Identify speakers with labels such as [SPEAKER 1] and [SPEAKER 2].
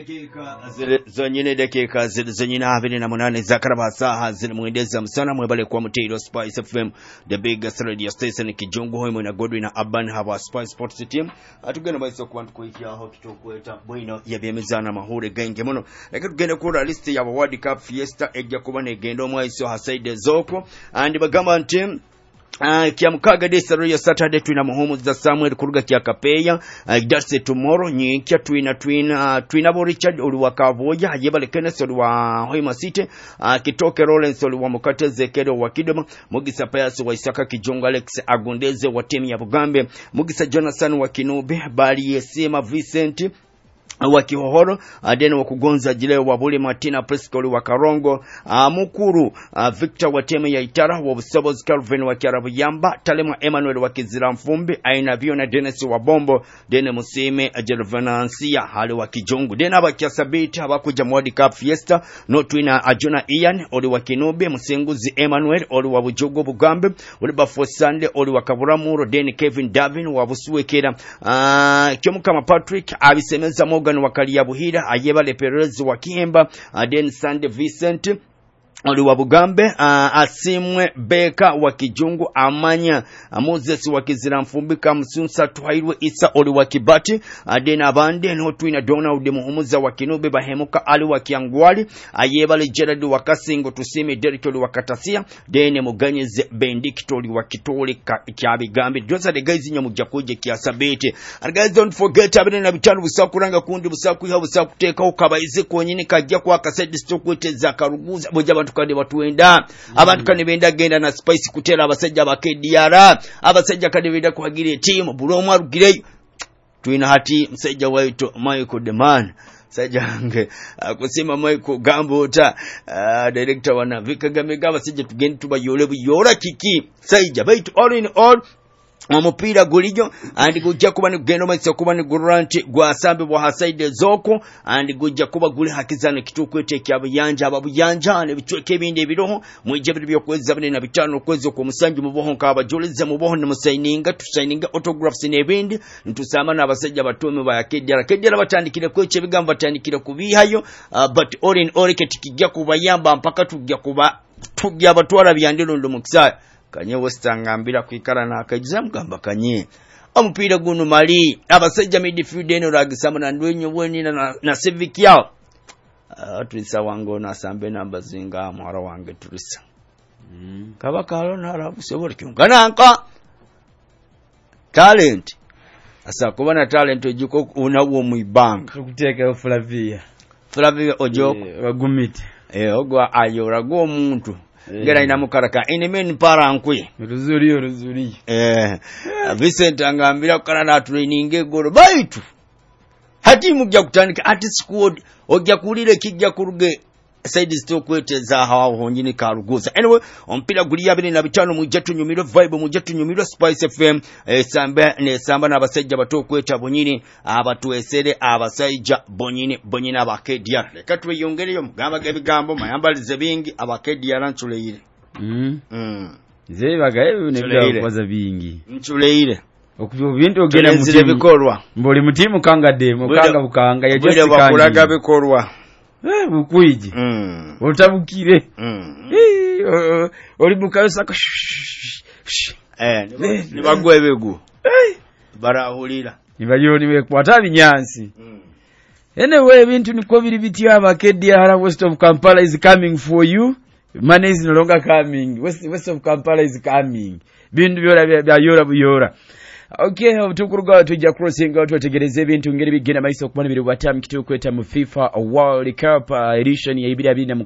[SPEAKER 1] zonyine dakika zonyine 28 zakaraba saha zimwendeza msana mwebale kwa mutiro Spice FM the biggest radio station kijungu hoimo na Godwin na Aban haba Spice Sports team atugenda baiso kwantu kuikia aho tutokweta bwino yabyemezana mahure genge muno reka tugenda kura list ya World Cup Fiesta ejja kuba negendo mwaiso hasaide zoko and bagamba nti kia mukaga desaro ya Saturday tuina muhumu za Samuel kuruga kia kapeya dase tomorrow nyikia tuina bo Richard oluwakavoja hajebale Kenneth oluwa Hoima City kitoke Rollins oluwa Mukate Zekero wa Kidoma Mugisa Payas wa Isaka Kijongo Alex Agondeze wa timu ya Bugambe Mugisa Jonathan wa Kinube Bali Yesema Vincent wakihohoro adene wakugonza jile wabuli Martina Prescott wa Karongo mukuru Victor wa teme ya Itara wa Busabos Calvin wa Kiarabu Yamba Talema Emmanuel wa Kizira Mfumbi aina vio na Dennis wa Bombo dene Musime Jervanancia hali wa Kijongo dene haba kiasabiti haba kuja World Cup Fiesta notuina Ajuna Ian oli wa Kinube Musenguzi Emmanuel oli wa Bujogo Bugambe oli Bafosande oli wa Kaburamuro dene Kevin Davin wa Busuwekera Kyomukama Patrick abisemeza Morgan wakali ya Buhira ayebale Perez wa Kihemba Den Sande Vincent oli wa Bugambe asimwe Beka wa Kijungu Amanya Moses wa Kizira Mfumbika Msunsa Tuhairwe Isa oli wa Kibati den abande notuina Donald Muhumuza wa Kinube Bahemuka ali wa Kiangwali ayebale Gerard wa Kasingo tusime Derek oli wa Katasia den Muganyeze Benedicto oli wa Kitoli Kyabigambe those the guys nyamuja kuje kiasabete and guys don't forget abene na bitanu busakuranga kundi busakuha busakuteka ukabaize konyine kajja kwa kasedi stokwete za karuguza boja tukade batuenda abantu kane benda genda na Spice kutera abasajja bakediyara abasajja kade benda kuhagire team bulomwa rugire tuina hati msajja waito Michael Deman sajange kusema Michael Gambota director wana Vikagame abasajja tugende tubayole buyora kiki saija baitu all in all omupira gulijo andi gujja kuba ni gendo maisa kuba ni guranti gwa sambe bwa hasaide zoko andi gujja kuba guli hakizana kitukwete kyabuyanja ababuyanja ne bitweke bindi biroho mwije bibyo kweza bine na bitano kwezo ku musanji muboho nkaba joliza muboho ne musaininga tusaininga autographs ne bindi ntusama na abasajja batume ba yakedera batandikire kweche bigamba batandikire kubihayo but all in all ketikijja kubayamba mpaka tujja batwala byandiro ndo mukisa Kanye westangambira kwikara na akajiza mugamba kanye omupira guno mali abasajja midfield eno ragisama na ndwenyo bweni na civic yao tulisa wango na sambe namba zinga mwara wange tulisa kabaka alona arabusobora kyungana anka talent asa kubana talent ojiko unawo muibanga
[SPEAKER 2] tukuteka Flavia
[SPEAKER 1] ojoko
[SPEAKER 2] wagumite
[SPEAKER 1] ogwa ayora go omuntu ngera ina mukaraka inimeni para nkwe
[SPEAKER 2] ruzuri
[SPEAKER 1] Vincent angambira kana training goro baitu hati mujja kutandika ati squad ojja kulire kijja kuruge side stokwete za hawa honyini karuguza anyway ompira guli ya 25 mujjatu nyumiro vibe mujjatu nyumiro Spice FM samba na abasajja batokweta bonyini abatuesere abasajja bonyini abakedia leka tweyongereyo mugamba gebigambo mayambalize bingi abakedia ranchuleire
[SPEAKER 2] zebagaye nebya kwaza bingi
[SPEAKER 1] nchuleire
[SPEAKER 2] okubyo bintu ogena
[SPEAKER 1] mutimu bikorwa
[SPEAKER 2] mboli mutimu kanga demo kanga bukanga ya just
[SPEAKER 1] kanga bakuraga bikorwa
[SPEAKER 2] bukwiji otabukire oli bukayosa ko
[SPEAKER 1] nibagwe begu barahulira
[SPEAKER 2] nibayoni bekwata binyansi anyway bintu niko biri bitya abakedia hara west of Kampala is coming for you money is no longer coming west of Kampala is coming bintu bya yora buyora okay tukuruga tujja crossing out tutegereze bintu ngeri bigena maiso kubona biri batamu kitukweta mu FIFA World Cup edition ya 2020